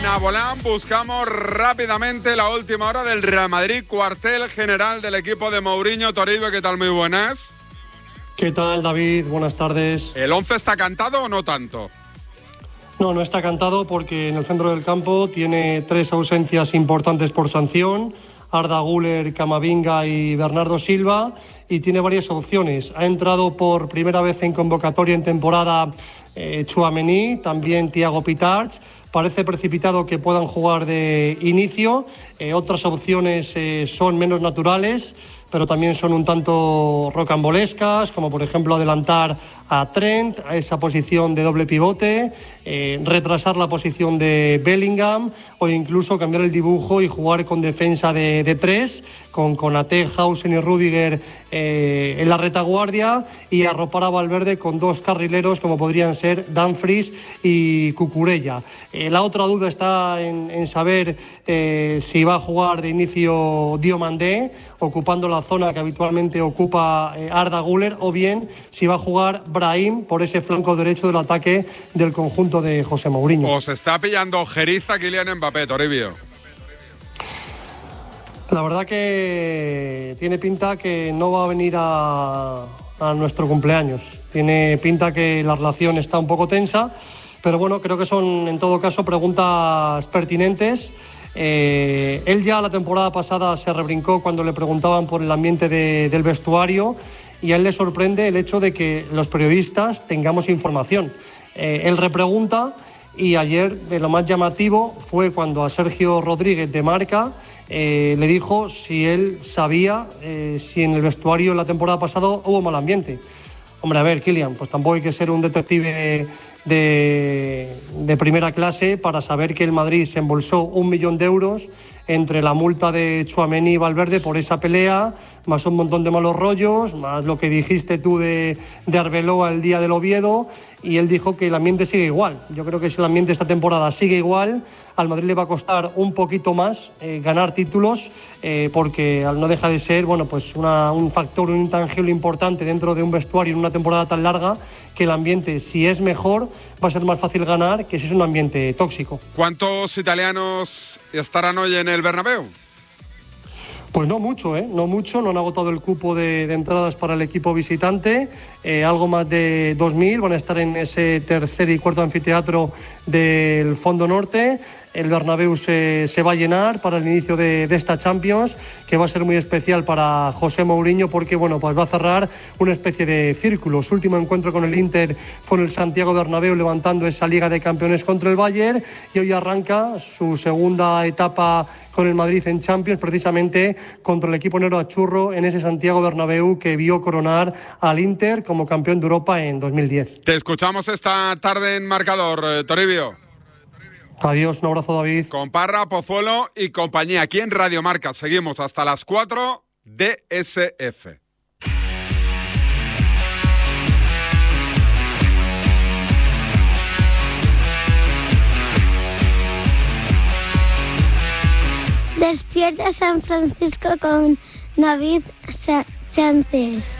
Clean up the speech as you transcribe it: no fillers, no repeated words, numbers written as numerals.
Nabolán, buscamos rápidamente la última hora del Real Madrid, cuartel general del equipo de Mourinho. Toribio, ¿qué tal? Muy buenas. ¿Qué tal, David? Buenas tardes. ¿El 11 está cantado o no tanto? No, no está cantado porque en el centro del campo tiene 3 ausencias importantes por sanción: Arda Güler, Camavinga y Bernardo Silva, y tiene varias opciones. Ha entrado por primera vez en convocatoria en temporada Tchouaméni, también Thiago Pitarch. Parece precipitado que puedan jugar de inicio. Otras opciones son menos naturales, pero también son un tanto rocambolescas, como por ejemplo adelantar a Trent a esa posición de doble pivote, retrasar la posición de Bellingham o incluso cambiar el dibujo y jugar con defensa de 3, con Konaté, Hausen y Rüdiger en la retaguardia, y arropar a Valverde con 2 carrileros como podrían ser Dumfries y Cucurella. La otra duda está en saber si va a jugar de inicio Diomandé, ocupando la zona que habitualmente ocupa Arda Güler, o bien si va a jugar Brahim por ese flanco derecho del ataque del conjunto de José Mourinho. Os está pillando ojeriza Kylian Mbappé, Toribio. La verdad que tiene pinta que no va a venir a nuestro cumpleaños. Tiene pinta que la relación está un poco tensa, pero bueno, creo que son en todo caso preguntas pertinentes. Él ya la temporada pasada se rebrincó cuando le preguntaban por el ambiente del vestuario, y a él le sorprende el hecho de que los periodistas tengamos información. Él repregunta, y ayer lo más llamativo fue cuando a Sergio Rodríguez de Marca le dijo si él sabía si en el vestuario la temporada pasada hubo mal ambiente. Hombre, a ver, Kylian, pues tampoco hay que ser un detective de primera clase para saber que el Madrid se embolsó 1 millón de euros entre la multa de Tchouaméni y Valverde por esa pelea, más un montón de malos rollos, más lo que dijiste tú de Arbeloa el día del Oviedo, y él dijo que el ambiente sigue igual. Yo creo que si el ambiente esta temporada sigue igual, al Madrid le va a costar un poquito más ganar títulos, porque no deja de ser pues un factor, un intangible importante dentro de un vestuario en una temporada tan larga, que el ambiente, si es mejor, va a ser más fácil ganar que si es un ambiente tóxico. ¿Cuántos italianos estarán hoy en el Bernabéu? Pues no mucho, no mucho, no han agotado el cupo de entradas para el equipo visitante, algo más de 2.000 van a estar en ese tercer y cuarto anfiteatro del Fondo Norte. El Bernabéu se va a llenar para el inicio de esta Champions, que va a ser muy especial para José Mourinho, porque pues va a cerrar una especie de círculo. Su último encuentro con el Inter fue en el Santiago Bernabéu, levantando esa Liga de Campeones contra el Bayern, y hoy arranca su segunda etapa con el Madrid en Champions, precisamente contra el equipo negro achurro en ese Santiago Bernabéu que vio coronar al Inter como campeón de Europa en 2010. Te escuchamos esta tarde en Marcador, Toribio. Adiós, un abrazo, David. Con Parra, Pozuelo y compañía, aquí en Radio Marca. Seguimos hasta las 4, DSF. Despierta San Francisco con David Sánchez.